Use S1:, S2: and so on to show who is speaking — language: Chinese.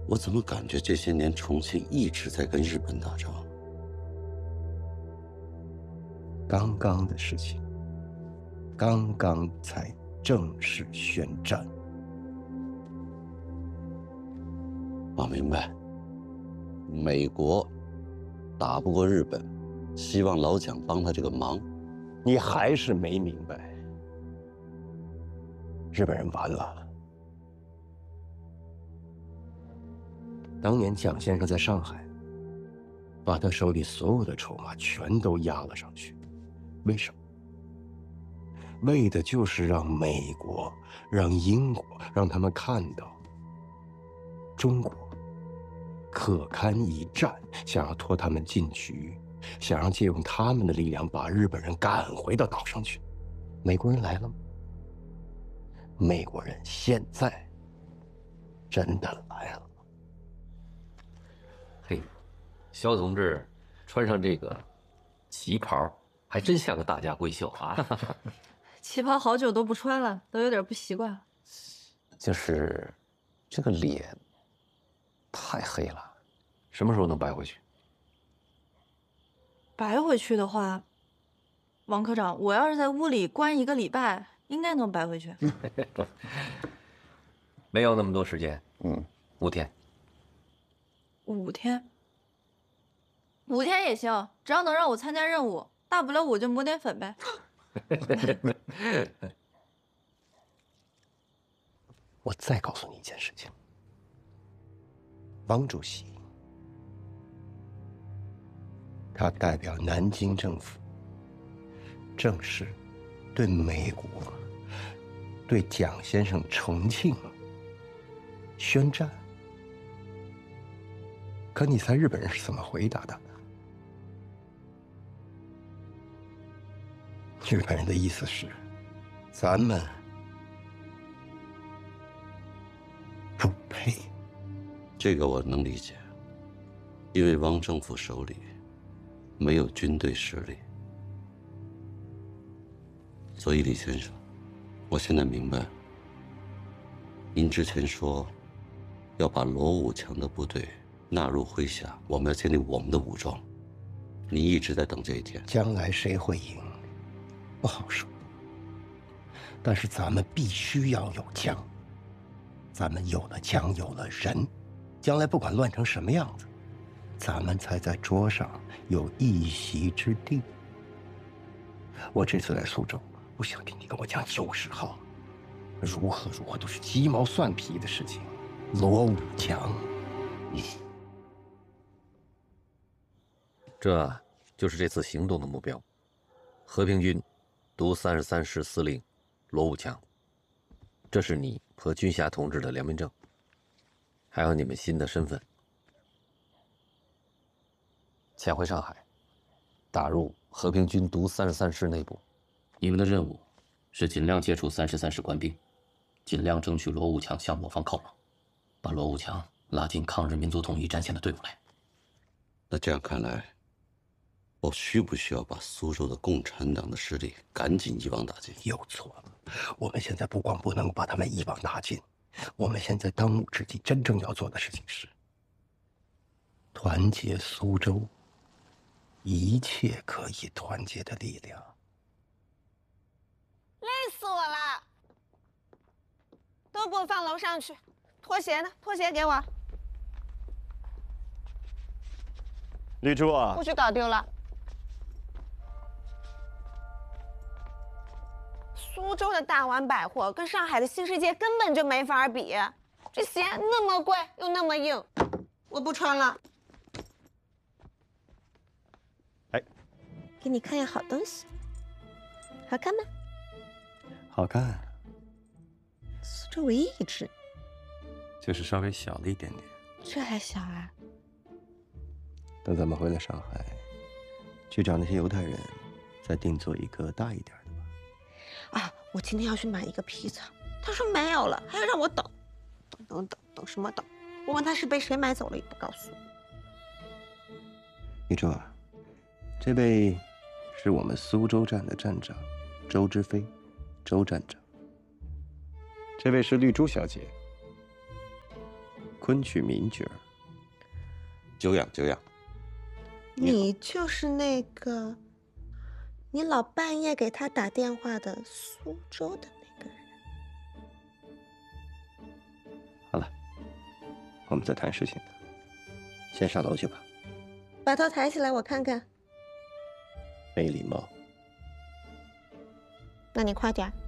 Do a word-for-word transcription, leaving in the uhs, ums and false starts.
S1: 我怎么感觉这些年重庆一直在跟日本打仗？
S2: 刚刚的事情，刚刚才正式宣战。
S1: 我明白，美国打不过日本，希望老蒋帮他这个忙。
S2: 你还是没明白，日本人完了。当年蒋先生在上海，把他手里所有的筹码全都压了上去，为什么？为的就是让美国、让英国，让他们看到中国可堪一战，想要拖他们进局，想要借用他们的力量把日本人赶回到岛上去。美国人来了吗？美国人现在真的来了。
S3: 嘿，肖同志穿上这个旗袍，还真像个大家闺秀啊！
S4: 旗袍好久都不穿了，都有点不习惯。
S3: 就是这个脸太黑了，什么时候能白回去？
S4: 白回去的话，王科长，我要是在屋里关一个礼拜，应该能白回去。
S3: 没有那么多时间，
S1: 嗯，
S3: 五天。
S4: 五天，五天也行，只要能让我参加任务，大不了我就抹点粉呗。
S2: 我再告诉你一件事情，汪主席，他代表南京政府，正式对美国、对蒋先生重庆宣战。可你猜日本人是怎么回答的？日本人的意思是，咱们不配。
S1: 这个我能理解，因为汪政府手里没有军队实力。所以李先生，我现在明白，您之前说要把罗武强的部队纳入麾下，我们要建立我们的武装。你一直在等这一天。
S2: 将来谁会赢，不好说。但是咱们必须要有枪，咱们有了枪，有了人，将来不管乱成什么样子，咱们才在桌上有一席之地。我这次来苏州，不想听你跟我讲九十号，如何如何都是鸡毛蒜皮的事情。罗武强，
S3: 这就是这次行动的目标。和平军独三十三师司令罗武强，这是你和军霞同志的良民证，还有你们新的身份。潜回上海，打入和平军独三十三师内部。
S5: 你们的任务是尽量接触三十三师官兵，尽量争取罗武强向我方靠拢，把罗武强拉进抗日民族统一战线的队伍来。
S1: 那这样看来，我需不需要把苏州的共产党的势力赶紧一网打尽？
S2: 又错了。我们现在不光不能把他们一网打尽，我们现在当务之急真正要做的事情是团结苏州一切可以团结的力量。
S6: 累死我了！都给我放楼上去。拖鞋呢？拖鞋给我。
S7: 丽珠啊，
S6: 不许搞丢了。苏州的大丸百货跟上海的新世界根本就没法比，这鞋那么贵又那么硬，我不穿了。
S7: 哎，
S6: 给你看样好东西，好看吗？
S2: 好看，
S6: 苏州唯一一只，
S2: 就是稍微小了一点点。
S6: 这还小啊？
S2: 等咱们回了上海，去找那些犹太人，再定做一个大一点的吧。
S6: 啊，我今天要去买一个皮草，他说没有了，还要让我等，等等等等什么等？我问他是被谁买走了，也不告诉我。
S2: 你说啊，这位是我们苏州站的站长周之飞，周站长。这位是绿珠小姐， 昆曲名角。
S1: 久仰久仰。
S6: 你就是那个，你老半夜给他打电话的苏州的那个人。
S2: 好了，我们再谈事情的，先上楼去吧。
S6: 把头抬起来，我看看。
S2: 没礼貌。
S6: 那你快点儿。